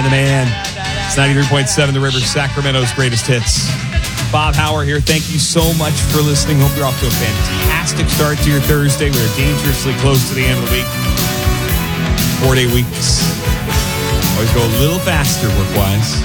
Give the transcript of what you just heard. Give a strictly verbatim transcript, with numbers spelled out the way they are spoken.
and the man. It's ninety-three point seven The River, Sacramento's greatest hits. Bob Hauer here. Thank you so much for listening. Hope you're off to a fantastic start to your Thursday. We're dangerously close to the end of the week. Four-day weeks. Always go a little faster work-wise.